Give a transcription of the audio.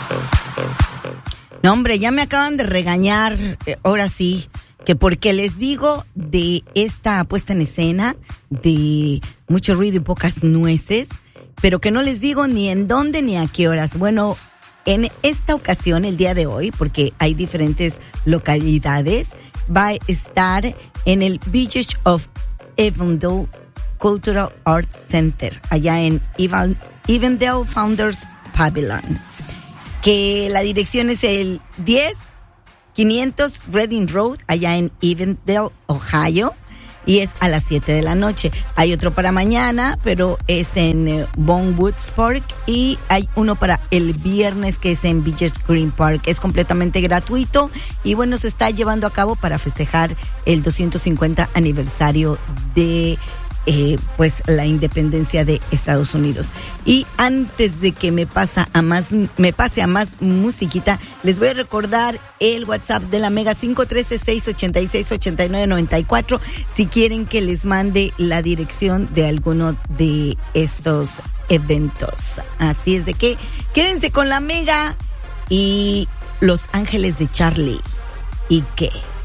No, hombre, ya me acaban de regañar, ahora sí, que porque les digo de esta puesta en escena de mucho ruido y pocas nueces, pero que no les digo ni en dónde ni a qué horas. Bueno, en esta ocasión, el día de hoy, porque hay diferentes localidades, va a estar en el Village of Avondale Cultural Arts Center, allá en Avondale Founders Pavilion, que la dirección es el 10500 Reading Road, allá en Avondale, Ohio, y es a las 7 de la noche. Hay otro para mañana, pero es en Bonwoods Park, y hay uno para el viernes que es en Village Green Park. Es completamente gratuito y bueno, se está llevando a cabo para festejar el 250 aniversario de pues la independencia de Estados Unidos. Y antes de que me pase a más musiquita, les voy a recordar el WhatsApp de la Mega 513-686-8994 si quieren que les mande la dirección de alguno de estos eventos. Así es de que quédense con la Mega y Los Ángeles de Charlie. ¿Y qué?